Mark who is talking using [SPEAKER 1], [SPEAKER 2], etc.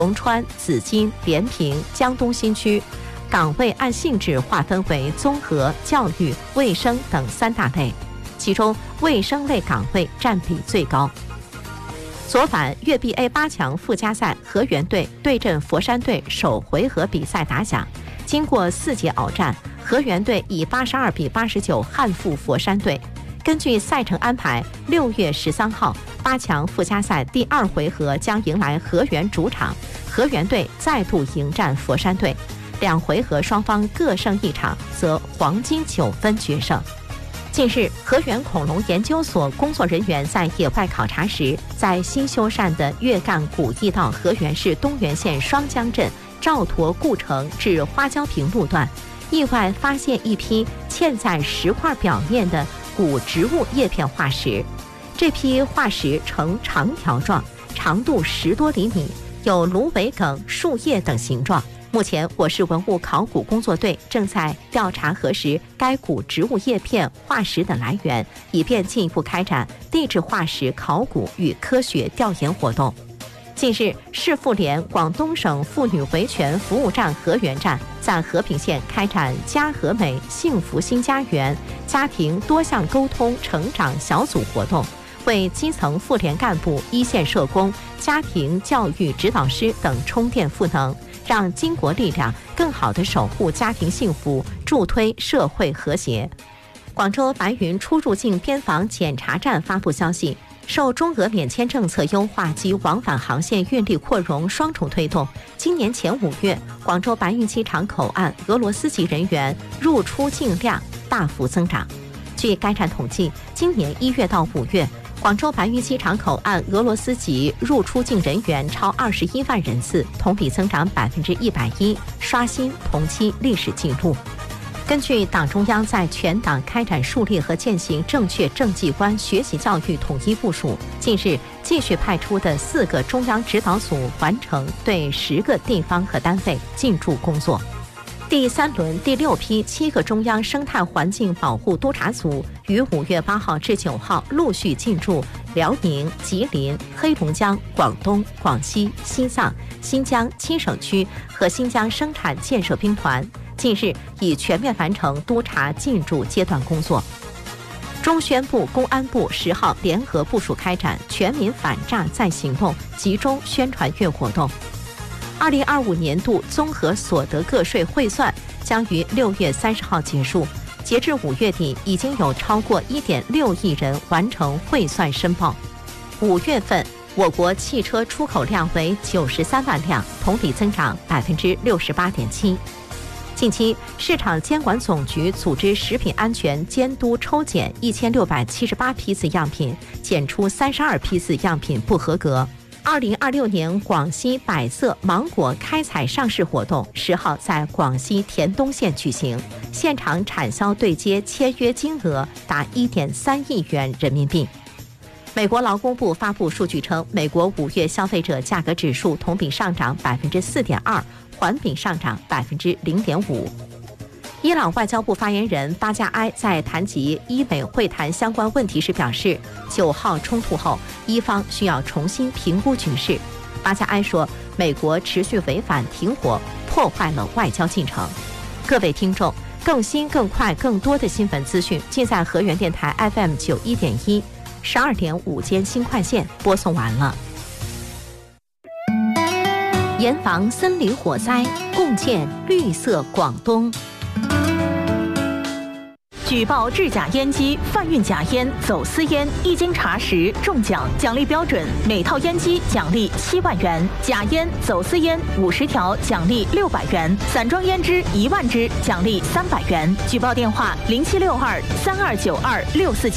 [SPEAKER 1] 龙川、紫金、连平、江东新区。岗位按性质划分为综合、教育、卫生等3大类，其中卫生类岗位占比最高。昨晚粤 BA 8强附加赛河源队对阵佛山队首回合比赛打响，经过4节鏖战，河源队以82比89憾负佛山队。根据赛程安排，6月13号8强附加赛第2回合将迎来河源主场，河源队再度迎战佛山队。2回合双方各胜1场，则黄金9分决胜。近日，河源恐龙研究所工作人员在野外考察时，在新修缮的粤赣古驿道河源市东源县双江镇赵坨故城至花椒坪路段，意外发现一批嵌在石块表面的古植物叶片化石。这批化石呈长条状，长度10多厘米，有芦苇梗、树叶等形状。目前，我市文物考古工作队正在调查核实该古植物叶片化石的来源，以便进一步开展地质化石考古与科学调研活动。近日，市妇联广东省妇女维权服务站河源站在和平县开展家和美幸福新家园家庭多项沟通成长小组活动，为基层妇联干部、一线社工、家庭教育指导师等充电赋能，让巾帼力量更好地守护家庭幸福，助推社会和谐。广州白云出入境边防检查站发布消息，受中俄免签政策优化及往返航线运力扩容双重推动，今年前5月，广州白云机场口岸俄罗斯籍人员入出境量大幅增长。据该站统计，今年1月到5月，广州白云机场口岸俄罗斯籍入出境人员超21万人次，同比增长110%，刷新同期历史记录。根据党中央在全党开展树立和践行正确政绩观学习教育统一部署，近日继续派出的4个中央指导组完成对10个地方和单位进驻工作。第3轮第6批7个中央生态环境保护督察组于5月8号至9号陆续进驻辽宁、吉林、黑龙江、广东、广西、西藏、新疆7省区和新疆生产建设兵团，近日已全面完成督察进驻阶段工作。中宣部、公安部10号联合部署开展全民反诈再行动集中宣传月活动。2025年度综合所得个税汇算将于6月30号结束，截至5月底，已经有超过1.6亿人完成汇算申报。5月份，我国汽车出口量为93万辆，同比增长68.7%。近期，市场监管总局组织食品安全监督抽检1678批次样品，检出32批次样品不合格。2026年广西百色芒果开采上市活动10号在广西田东县举行，现场产销对接签约金额达1.3亿元人民币。美国劳工部发布数据称，美国5月消费者价格指数同比上涨4.2%，环比上涨0.5%。伊朗外交部发言人巴加埃在谈及伊美会谈相关问题时表示，9号冲突后，伊方需要重新评估局势。巴加埃说，美国持续违反停火，破坏了外交进程。各位听众，更新、更快、更多的新闻资讯，尽在河源电台 FM 91.1，12点午间新快线播送完了。严防森林火灾，共建绿色广东。
[SPEAKER 2] 举报制假烟机、贩运假烟、走私烟，一经查实中奖，奖励标准：每套烟机奖励7万元，假烟、走私烟50条奖励600元，散装烟支1万支奖励300元。举报电话：0762329264。